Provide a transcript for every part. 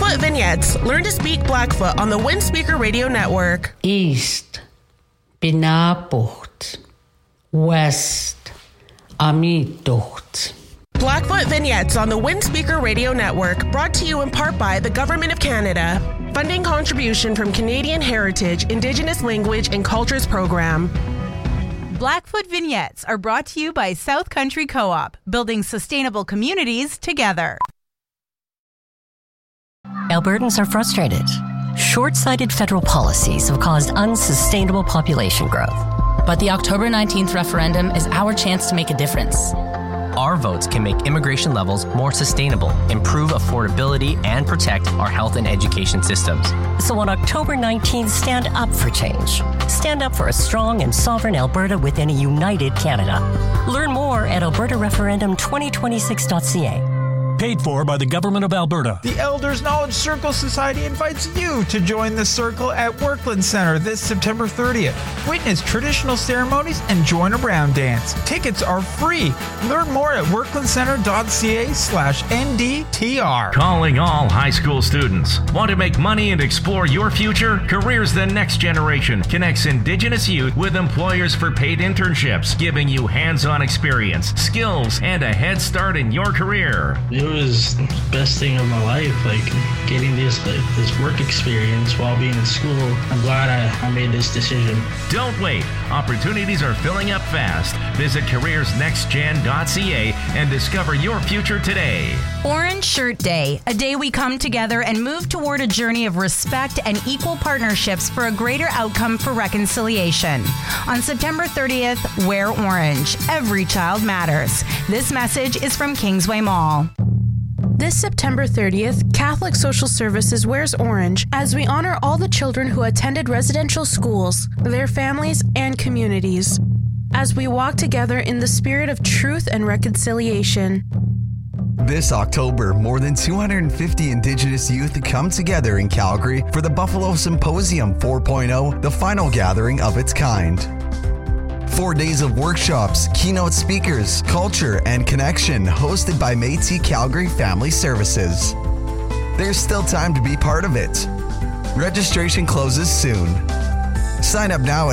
Blackfoot Vignettes. Learn to speak Blackfoot on the Windspeaker Radio Network. East, Binapocht. West, Amitocht. Blackfoot Vignettes on the Windspeaker Radio Network, brought to you in part by the Government of Canada. Funding contribution from Canadian Heritage, Indigenous Language and Cultures Program. Blackfoot Vignettes are brought to you by South Country Co-op, building sustainable communities together. Albertans are frustrated. Short-sighted federal policies have caused unsustainable population growth. But the October 19th referendum is our chance to make a difference. Our votes can make immigration levels more sustainable, improve affordability, and protect our health and education systems. So on October 19th, stand up for change. Stand up for a strong and sovereign Alberta within a united Canada. Learn more at albertareferendum2026.ca. Paid for by the Government of Alberta. The Elders Knowledge Circle Society invites you to join the circle at Workland Center this September 30th. Witness traditional ceremonies and join a brown dance. Tickets are free. Learn more at worklandcenter.ca/NDTR. Calling all high school students. Want to make money and explore your future? Careers the Next Generation connects Indigenous youth with employers for paid internships, giving you hands-on experience, skills, and a head start in your career. It was the best thing of my life, getting this work experience while being in school. I'm glad I made this decision. Don't wait. Opportunities are filling up fast. Visit careersnextgen.ca and discover your future today. Orange Shirt Day, a day we come together and move toward a journey of respect and equal partnerships for a greater outcome for reconciliation. On September 30th, wear orange. Every child matters. This message is from Kingsway Mall. This September 30th, Catholic Social Services wears orange as we honor all the children who attended residential schools, their families, and communities, as we walk together in the spirit of truth and reconciliation. This October, more than 250 Indigenous youth come together in Calgary for the Buffalo Symposium 4.0, the final gathering of its kind. 4 days of workshops, keynote speakers, culture, and connection hosted by Métis Calgary Family Services. There's still time to be part of it. Registration closes soon. Sign up now at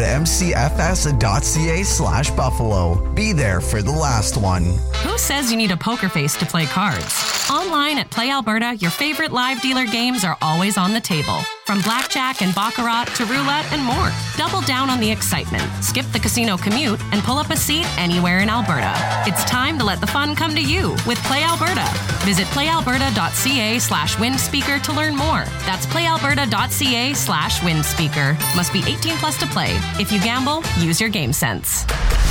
mcfs.ca/Buffalo. Be there for the last one. Who says you need a poker face to play cards? Online at Play Alberta, your favorite live dealer games are always on the table. From blackjack and baccarat to roulette and more. Double down on the excitement. Skip the casino commute and pull up a seat anywhere in Alberta. It's time to let the fun come to you with Play Alberta. Visit playalberta.ca/windspeaker to learn more. That's playalberta.ca/windspeaker. Must be 18 plus to play. If you gamble, use your game sense.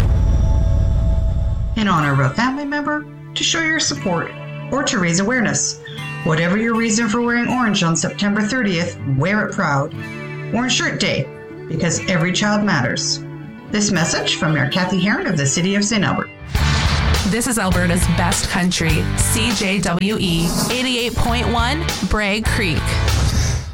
In honor of a family member, to show your support, or to raise awareness. Whatever your reason for wearing orange on September 30th, wear it proud. Orange Shirt Day, because every child matters. This message from Mayor Kathy Heron of the City of St. Albert. This is Alberta's best country, CJWE 88.1 Bragg Creek.